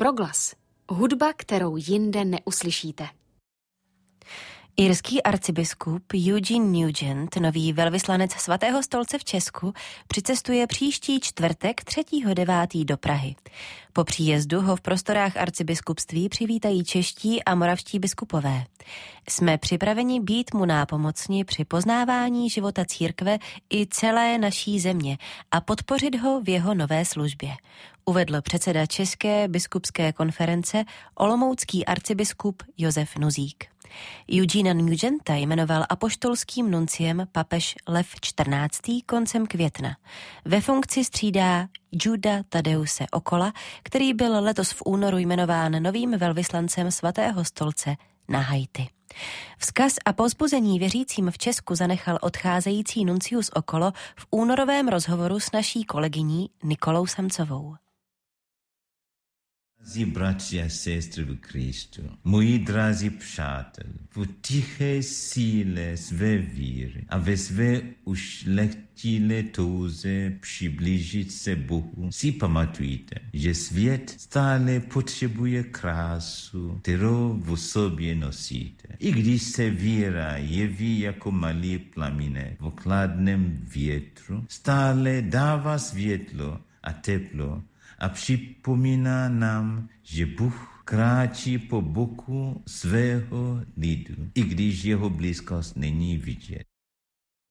Proglas. Hudba, kterou jinde neuslyšíte. Irský arcibiskup Eugene Nugent, nový velvyslanec Svatého stolce v Česku, přicestuje příští čtvrtek 3.9. do Prahy. Po příjezdu ho v prostorách arcibiskupství přivítají čeští a moravští biskupové. Jsme připraveni být mu nápomocni při poznávání života církve i celé naší země a podpořit ho v jeho nové službě, uvedl předseda České biskupské konference olomoucký arcibiskup Josef Nuzík. Eugena Nugenta jmenoval apoštolským nunciem papež Lev XIV. Koncem května. Ve funkci střídá Juda Tadeuse Okola, který byl letos v únoru jmenován novým velvyslancem Svatého stolce na Haiti. Vzkaz a povzbuzení věřícím v Česku zanechal odcházející nuncius Okolo v únorovém rozhovoru s naší kolegyní Nikolou Samcovou. Drazí bratři a sestry v Kristu, moji drazí přátel, v tiché síle své víry a ve své ušlechtilé touze přiblížit se Bohu si pamatujte, že svět stále potřebuje krásu, kterou v sobě nosíte. I když se víra jeví jako malý plamínek v chladném větru, stále dává světlo a teplo a připomíná nám, že Bůh kráčí po boku svého lidu, i když jeho blízkost není vidět.